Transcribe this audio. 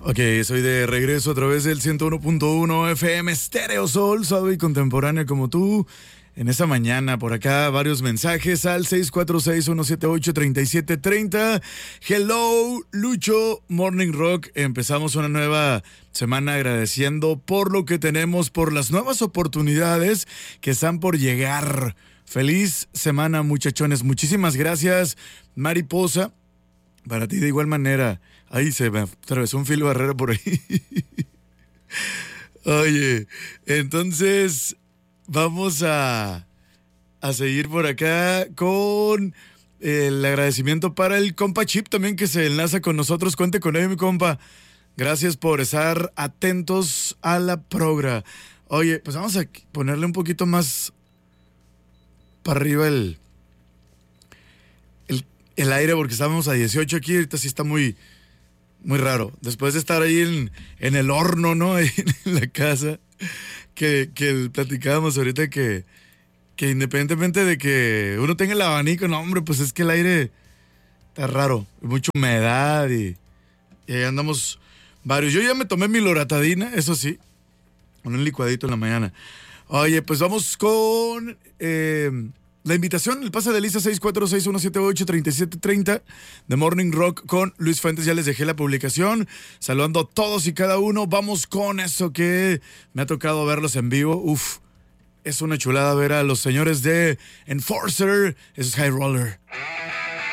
Ok, soy de regreso a través del 101.1 FM Stereo Sol, suave y contemporánea como tú. En esa mañana, por acá, varios mensajes al 646-178-3730. Hello, Lucho, Morning Rock. Empezamos una nueva semana agradeciendo por lo que tenemos, por las nuevas oportunidades que están por llegar. Feliz semana, muchachones. Muchísimas gracias, Mariposa. Para ti de igual manera. Ahí se me atravesó un filo barrera por ahí. Oye, entonces vamos a seguir por acá con el agradecimiento para el compa Chip también que se enlaza con nosotros. Cuente con él, mi compa. Gracias por estar atentos a la progra. Oye, pues vamos a ponerle un poquito más para arriba el aire porque estábamos a 18 aquí. Ahorita sí está muy raro. Después de estar ahí en el horno, ¿no? Ahí en la casa, que platicábamos ahorita que independientemente de que uno tenga el abanico, no, hombre, pues es que el aire está raro. Mucha humedad y ahí andamos varios. Yo ya me tomé mi loratadina, eso sí, con un licuadito en la mañana. Oye, pues vamos con la invitación, el pase de lista 646-178-3730 de Morning Rock con Luis Fuentes. Ya les dejé la publicación, saludando a todos y cada uno. Vamos con eso que me ha tocado verlos en vivo. Uf, es una chulada ver a los señores de Enforcer. Eso es High Roller.